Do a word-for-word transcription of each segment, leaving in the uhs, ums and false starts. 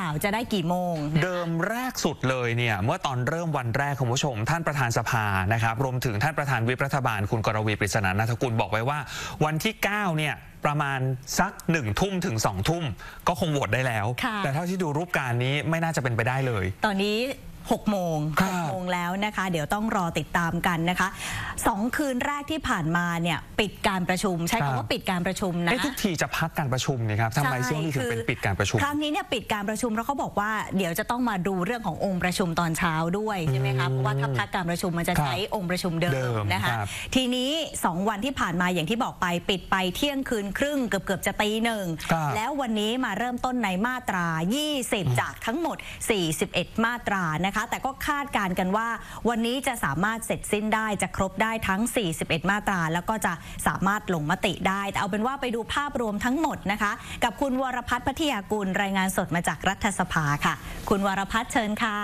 าวจะได้กี่โมงเดิมแรกสุดเลยเนี่ยเมื่อตอนเริ่มวันแรกคุณผู้ชมท่านประธานสภานะครับรวมถึงท่านประธานวิปรัฐบาลคุณกรวีปริศนานันทกุลบอกไว้ว่าวันที่เก้าเนี่ยประมาณสักหนึ่งทุ่มถึงสองทุ่มก็คงโหวตได้แล้วแต่เท่าที่ดูรูปการนี้ไม่น่าจะเป็นไปได้เลยตอนนี้หกโมงหกโมงแล้วนะคะเดี๋ยวต้องรอติดตามกันนะคะสองคืนแรกที่ผ่านมาเนี่ยปิดการประชุมใช้คำว่าปิดการประชุมนะทุกทีจะพักการประชุมนี่ครับทำไมช่วงนี้ถึงเป็นปิดการประชุมครั้งนี้เนี่ยปิดการประชุมแล้วเขาบอกว่าเดี๋ยวจะต้องมาดูเรื่องขององค์ประชุมตอนเช้าด้วยใช่ไหมคะเพราะว่าถ้าพักการประชุมมันจะใช้องค์ประชุมเดิมนะคะทีนี้สองวันที่ผ่านมาอย่างที่บอกไปปิดไปเที่ยงคืนครึ่งเกือบเกือบจะตีหนึ่งแล้ววันนี้มาเริ่มต้นในมาตรายี่สิบจากทั้งหมดสี่สิบเอ็ดมาตรานะคะแต่ก็คาดการกันว่าวันนี้จะสามารถเสร็จสิ้นได้จะครบได้ทั้งสี่สิบเอ็ดมาตราแล้วก็จะสามารถลงมติได้แต่เอาเป็นว่าไปดูภาพรวมทั้งหมดนะคะกับคุณวรพัฒน์ พัทยากุลรายงานสดมาจากรัฐสภาค่ะคุณวรพัฒน์เชิญค่ะ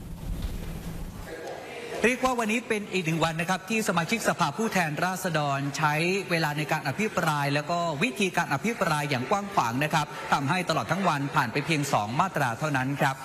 เรียกว่าวันนี้เป็นอีกหนึ่งวันนะครับที่สมาชิกสภาผู้แทนราษฎรใช้เวลาในการอภิปรายแล้วก็วิธีการอภิปรายอย่างกว้างขวางนะครับทำให้ตลอดทั้งวันผ่านไปเพียงสองมาตราเท่านั้นครับ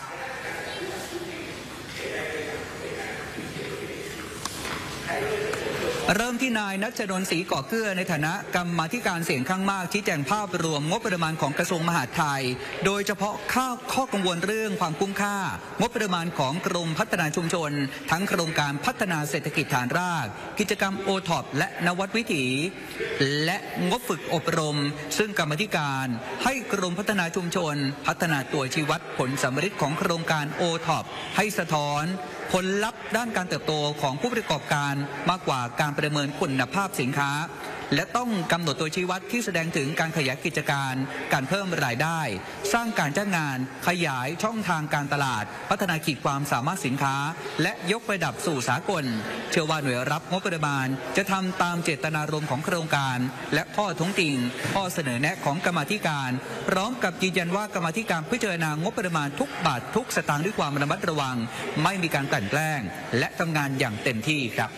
เริ่มที่นายณัฐ นนท์ ศรีก่อเกื้อในฐานะกรรมาธิการเสียงข้างมากชี้แจงภาพรวมงบประมาณของกระทรวงมหาดไทยโดยเฉพาะข้อข้อกังวลเรื่องความคุ้มค่างบประมาณของกรมพัฒนาชุมชนทั้งโครงการพัฒนาเศรษฐกิจฐานรากกิจกรรมโอท็อปและนวัตวิถีและงบฝึกอบรมซึ่งกรรมาธิการให้กรมพัฒนาชุมชนพัฒนาตัวชี้วัดผลสำเร็จของโครงการโอท็อปให้สะท้อนผลลัพธ์ด้านการเติบโตของผู้ประกอบการมากกว่าการประเมินคุณภาพสินค้าและต้องกำหนดตัวชี้วัดที่แสดงถึงการขยายกิจการการเพิ่มรายได้สร้างการจ้างงานขยายช่องทางการตลาดพัฒนาขีดความสามารถสินค้าและยกระดับสู่สากลเชื่อว่าหน่วยรับงบประมาณจะทำตามเจตนารมณ์ของโครงการและข้อท้วงติ่งข้อเสนอแนะของกรรมาธิการพร้อมกับยืนยันว่ากรรมาธิการพิจารณางบประมาณทุกบาททุกสตางค์ด้วยความระมัดระวังไม่มีการกลั่นแกล้งและทำงานอย่างเต็มที่ครับ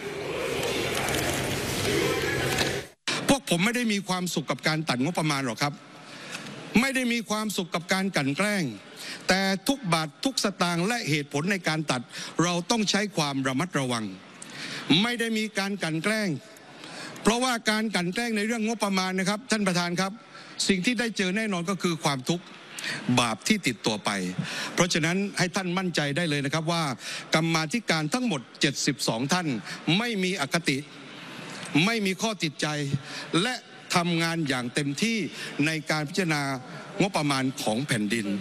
พวกผมไม่ได้มีความสุขกับการตัดงบประมาณหรอกครับไม่ได้มีความสุขกับการกลั่นแกล้งแต่ทุกบาททุกสตางค์และเหตุผลในการตัดเราต้องใช้ความระมัดระวังไม่ได้มีการกลั่นแกล้งเพราะว่าการกลั่นแกล้งในเรื่องงบประมาณนะครับท่านประธานครับสิ่งที่ได้เจอแน่นอนก็คือความทุกข์บาปที่ติดตัวไปเพราะฉะนั้นให้ท่านมั่นใจได้เลยนะครับว่ากรรมาธิการทั้งหมดเจ็ดสิบสองท่านไม่มีอคติไม่มีข้อติดใจและทำงานอย่างเต็มที่ในการพิจารณางบประมาณของแผ่นดิน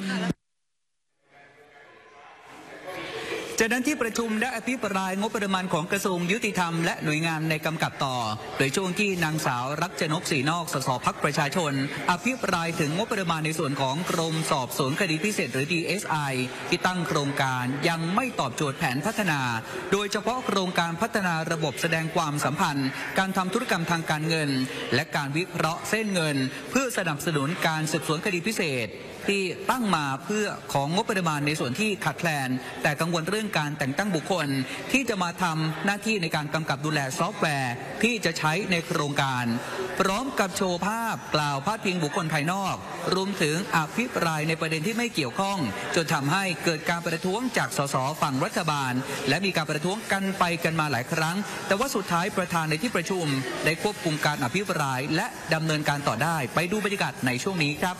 จากนั้นที่ประชุมได้อภิปรายงบประมาณของกระทรวงยุติธรรมและหน่วยงานในกำกับต่อโดยช่วงที่นางสาวรักชนกศรีนอกสสพรรคประชาชนอภิปรายถึงงบประมาณในส่วนของกรมสอบสวนคดีพิเศษหรือ ดี เอส ไอ ที่ตั้งโครงการยังไม่ตอบโจทย์แผนพัฒนาโดยเฉพาะโครงการพัฒนาระบบแสดงความสัมพันธ์การทำธุรกรรมทางการเงินและการวิเคราะห์เส้นเงินเพื่อสนับสนุนการสืบสวนคดีพิเศษที่ตั้งมาเพื่อของงบประมาณในส่วนที่ขาดแคลนแต่กังวลเรื่องการแต่งตั้งบุคคลที่จะมาทำหน้าที่ในการกำกับดูแลซอฟต์แวร์ที่จะใช้ในโครงการพร้อมกับโชว์ภาพกล่าวพาดพิงบุคคลภายนอกรวมถึงอภิปรายในประเด็นที่ไม่เกี่ยวข้องจนทำให้เกิดการประท้วงจากสสฝั่งรัฐบาลและมีการประท้วงกันไปกันมาหลายครั้งแต่ว่าสุดท้ายประธานในที่ประชุมได้ควบคุมการอภิปรายและดำเนินการต่อได้ไปดูบรรยากาศในช่วงนี้ครับ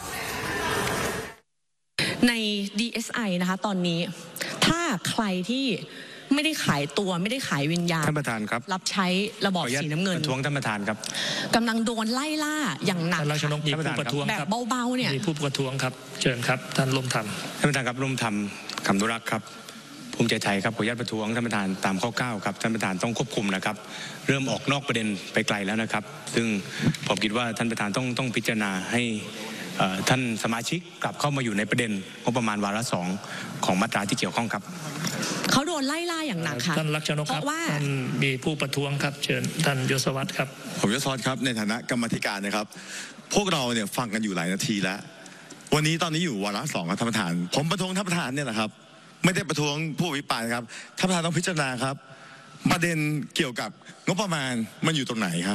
ใน ดี เอส ไอ นะคะตอนนี้ถ้าใครที่ไม่ได้ขายตัวไม่ได้ขายวิญญาณท่านประธานครับรับใช้ระบอบสีน้ำเงินประท้วงท่านประธานครับกำลังโดนไล่ล่าอย่างหนักท่านรัชนกมีผู้ประท้วงแบบเบาๆเนี่ยมีผู้ประท้วงครับเชิญครับท่านร่วมธรรมท่านประธานครับร่วมธรรมคำนุรักษ์ครับภูมิใจไทยครับขออนุญาตประท้วงท่านประธานตามข้อเก้าครับท่านประธานต้องควบคุมนะครับเริ่มออกนอกประเด็นไปไกลแล้วนะครับซึ่งผมคิดว่าท่านประธานต้องต้องพิจารณาให้ท่านสมาชิกกลับเข้ามาอยู่ในประเด็นงบประมาณวาระสองของมาตราที่เกี่ยวข้องครับเขาโดนไล่ล่าอย่างหนักค่ะท่านลักษณะครับท่านมีผู้ประท้วงครับเชิญท่านยศวัฒน์ครับผมยศวัฒน์ครับในฐานะกรรมธิการนะครับพวกเราเนี่ยฟังกันอยู่หลายนาทีแล้ววันนี้ตอนนี้อยู่วาระสองครับท่านประธานผมประท้วงท่านประธานเนี่ยนะครับไม่ได้ประท้วงผู้อภิปรายครับท่านประธานต้องพิจารณาครับประเด็นเกี่ยวกับงบประมาณมันอยู่ตรงไหนครับ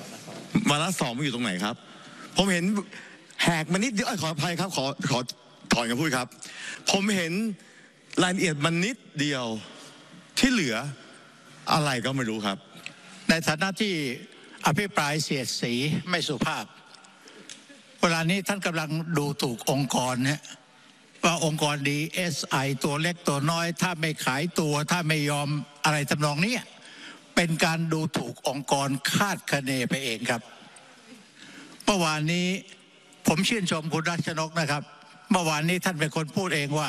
วาระสองมันอยู่ตรงไหนครับผมเห็นแหกมานิดเดียวขออภัยครับขอขอถอนคำพูดครับผมเห็นรายละเอียดมันนิดเดียวที่เหลืออะไรก็ไม่รู้ครับในฐานะที่อภิปรายเสียดสีไม่สุภาพเวลานี้ท่านกำลังดูถูกองค์กรเนี่ยว่าองค์กรดี เอส ไอ ตัวเล็กตัวน้อยถ้าไม่ขายตัวถ้าไม่ยอมอะไรทำนองนี้เป็นการดูถูกองค์กรคาดคะเนไปเองครับเมื่อวานนี้ผมชื่นชมคุณรัชนกนะครับเมื่อวานนี้ท่านเป็นคนพูดเองว่า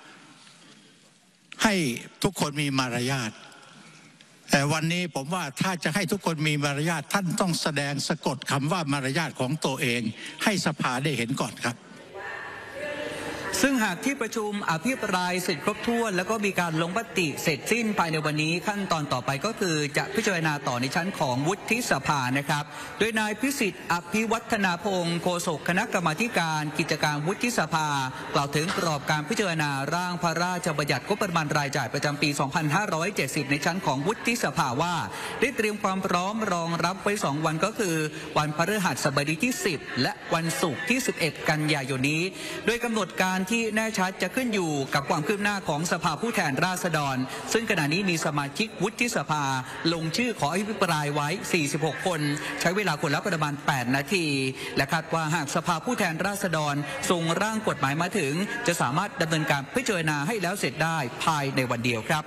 ให้ทุกคนมีมารยาทแต่วันนี้ผมว่าถ้าจะให้ทุกคนมีมารยาทท่านต้องแสดงสะกดคำว่ามารยาทของตัวเองให้สภาได้เห็นก่อนครับซึ่งหากที่ประชุมอภิปรายเสร็จครบถ้วนแล้วก็มีการลงมติเสร็จสิ้นภายในวันนี้ขั้นตอนต่อไปก็คือจะพิจารณาต่อในชั้นของวุฒิสภานะครับโดยนายพิสิทธิ์อภิวัฒนาพงศ์โฆษกคณะกรรมาธิการกิจการวุฒิสภากล่าวถึงกรอบการพิจารณาร่างพระราชบัญญัติงบประมาณรายจ่ายประจำปี สองพันห้าร้อยเจ็ดสิบ ในชั้นของวุฒิสภาว่าได้เตรียมความพร้อมรองรับไว้สองวันก็คือวันพฤหัสบดีที่สิบและวันศุกร์ที่สิบเอ็ดกันยายนนี้โดยกำหนดการที่แน่ชัดจะขึ้นอยู่กับความคืบหน้าของสภาผู้แทนราษฎรซึ่งขณะนี้มีสมาชิกวุฒิสภาลงชื่อขออภิปรายไว้สี่สิบหกคนใช้เวลาคนละประมาณแปดนาทีและคาดว่าหากสภาผู้แทนราษฎรส่งร่างกฎหมายมาถึงจะสามารถดำเนินการพิจารณาให้แล้วเสร็จได้ภายในวันเดียวครับ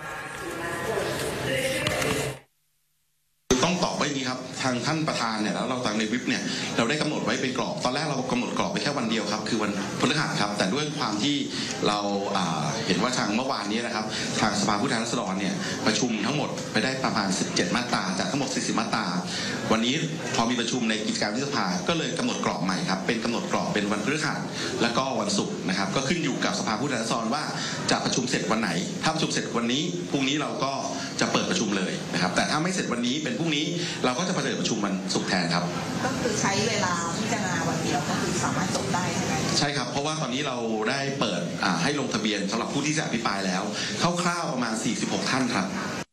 ต้องตอบไว้อย่างนี้ครับทางท่านประธานเนี่ยแล้วเราทางในวิปเนี่ยเราได้กำหนดไว้เป็นกรอบตอนแรกเรากำหนดกรอบไปแค่วันเดียวครับคือวันพฤหัสครับแต่ด้วยความที่เราเห็นว่าทางเมื่อวานนี้นะครับทางสภาผู้แทนราษฎรเนี่ยประชุมทั้งหมดไปได้ประมาณสิบเจ็ดมาตราจากทั้งหมดสี่สิบมาตราวันนี้พอมีประชุมในกิจการวุฒิสภาก็เลยกำหนดกรอบใหม่ครับเป็นกำหนดกรอบเป็นวันพฤหัสแล้วก็วันศุกร์นะครับก็ขึ้นอยู่กับสภาผู้แทนราษฎรว่าจะประชุมเสร็จวันไหนถ้าประชุมเสร็จวันนี้พรุ่งนี้เราก็จะเปิดประชุมเลยนะครับแต่ถ้าไม่เสร็จวันนี้เป็นพรุ่งนี้เราก็จะเปิดประชุมวันศุกร์แทนครับก็คือใช้เวลาพิจารณาวันเดียวก็คือสามารถจบได้ใช่ไหมใช่ครับเพราะว่าตอนนี้เราได้เปิดให้ลงทะเบียนสำหรับผู้ที่จะอภิปรายแล้วคร่าวๆประมาณสี่สิบหกท่านครับ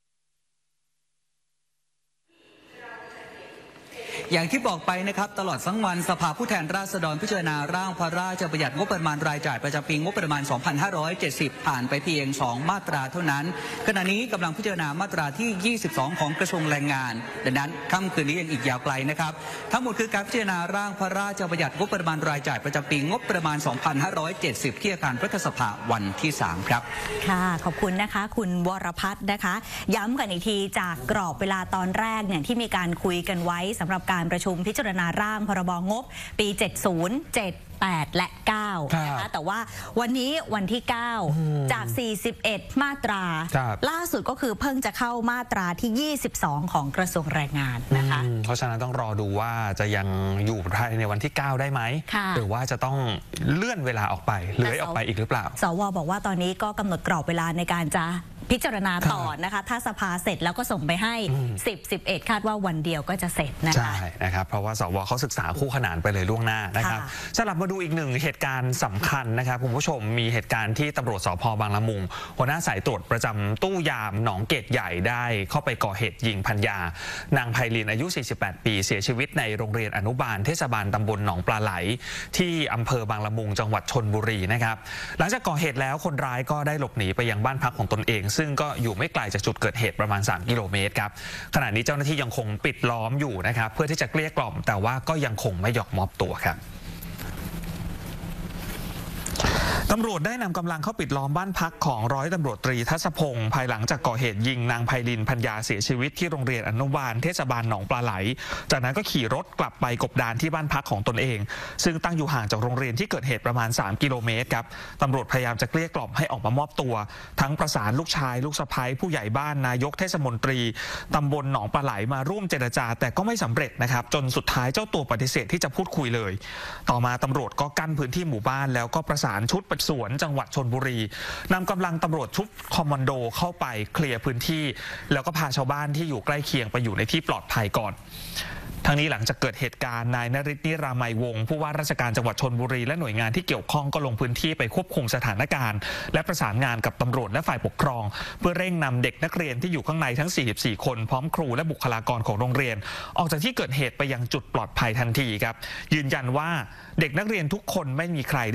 อย่างที่บอกไปนะครับตลอดทั้งวันสภาผู้แทนราษฎรพิจารณาร่างพระราชบัญญัติงบประมาณรายจ่ายประจำปีงบประมาณ สองพันห้าร้อยเจ็ดสิบ ผ่านไปเพียงสองมาตราเท่านั้นขณะนี้กำลังพิจารณามาตราที่ยี่สิบสองของกระทรวงแรงงานดังนั้นค่ำคืนนี้ยังอีกยาวไกลนะครับทั้งหมดคือการพิจารณาร่างพระราชบัญญัติงบประมาณรายจ่ายประจำปีงบประมาณ สองพันห้าร้อยเจ็ดสิบ ที่อาคารรัฐสภาวันที่สามครับค่ะขอบคุณนะคะคุณวรพัฒน์นะคะย้ำกันอีกทีจากกรอบเวลาตอนแรกเนี่ยที่มีการคุยกันไว้สำหรับการประชุมพิจารณาร่างพรบงบปีเจ็ดสิบ เจ็ด แปด และ เก้า นะคะแต่ว่าวันนี้วันที่เก้าจากสี่สิบเอ็ดมาตราล่าสุดก็คือเพิ่งจะเข้ามาตราที่ยี่สิบสองของกระทรวงแรงงานนะคะเพราะฉะนั้นต้องรอดูว่าจะยังอยู่ภายในวันที่เก้าได้ไหมหรือว่าจะต้องเลื่อนเวลาออกไปเลื่อนออกไปอีกหรือเปล่าสวบอกว่าตอนนี้ก็กำหนดกรอบเวลาในการจะพิจารณาต่อนะคะถ้าสภาเสร็จแล้วก็ส่งไปให้สิบ สิบเอ็ดคาดว่าวันเดียวก็จะเสร็จนะคะใช่นะครับเพราะว่าสวเขาศึกษาคู่ขนานไปเลยล่วงหน้านะครับสลับมาดูอีกหนึ่งเหตุการณ์สำคัญนะครับคุณผู้ชมมีเหตุการณ์ที่ตำรวจสภ.บางละมุงหัวหน้าสายตรวจประจำตู้ยามหนองเกตใหญ่ได้เข้าไปก่อเหตุยิงภรรยานางไพลินอายุสี่สิบแปดปีเสียชีวิตในโรงเรียนอนุบาลเทศบาลตำบลหนองปลาไหลที่อำเภอบางละมุงจังหวัดชลบุรีนะครับหลังจากก่อเหตุแล้วคนร้ายก็ได้หลบหนีไปยังบ้านพักของตนเองซึ่งก็อยู่ไม่ไกลจากจุดเกิดเหตุประมาณสามกิโลเมตรครับขณะนี้เจ้าหน้าที่ยังคงปิดล้อมอยู่นะครับเพื่อที่จะเกลี้ยกล่อมแต่ว่าก็ยังคงไม่ยอมมอบตัวครับตำรวจได้นำกำลังเข้าปิดล้อมบ้านพักของร้อยตำรวจตรีทัศพงศ์ภายหลังจากก่อเหตุยิงนางไพลินภรรยาเสียชีวิตที่โรงเรียนอนุบาลเทศบาลหนองปลาไหลจากนั้นก็ขี่รถกลับไปกบดานที่บ้านพักของตนเองซึ่งตั้งอยู่ห่างจากโรงเรียนที่เกิดเหตุประมาณสามกิโลเมตรครับตำรวจพยายามจะเกลี้ยกล่อมให้ออกมามอบตัวทั้งประสานลูกชายลูกสะใภ้ผู้ใหญ่บ้านนายกเทศมนตรีตำบลหนองปลาไหลมาร่วมเจรจาแต่ก็ไม่สำเร็จนะครับจนสุดท้ายเจ้าตัวปฏิเสธที่จะพูดคุยเลยต่อมาตำรวจก็กั้นพื้นที่หมู่บ้านแล้วก็ประสานชุดสืบสวนจังหวัดชลบุรีนำกำลังตำรวจชุดคอมมานโดเข้าไปเคลียร์พื้นที่แล้วก็พาชาวบ้านที่อยู่ใกล้เคียงไปอยู่ในที่ปลอดภัยก่อนทั้งนี้หลังจากเกิดเหตุการณ์นายนฤทธิ์นิรามัยวงศ์ผู้ว่าราชการจังหวัดชลบุรีและหน่วยงานที่เกี่ยวข้องก็ลงพื้นที่ไปควบคุมสถานการณ์และประสานงานกับตำรวจและฝ่ายปกครองเพื่อเร่งนำเด็กนักเรียนที่อยู่ข้างในทั้งสี่สิบสี่คนพร้อมครูและบุคลากรของโรงเรียนออกจากที่เกิดเหตุไปยังจุดปลอดภัยทันทีครับยืนยันว่าเด็กนักเรียนทุกคนไม่มีใคร